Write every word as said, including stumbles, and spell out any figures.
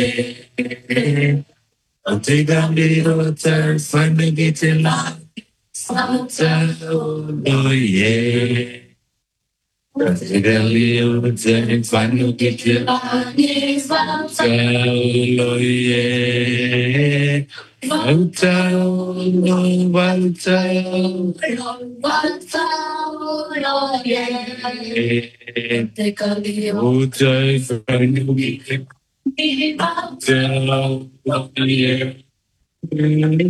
I'll take a little time, find me getting lost. Sometimes, oh yeah. I'll take a little time, find me getting lost. Sometimes, oh yeah. One time, one time, one time, oh yeah. Take a little time, find me getting lost. Sometimes, oh yeah.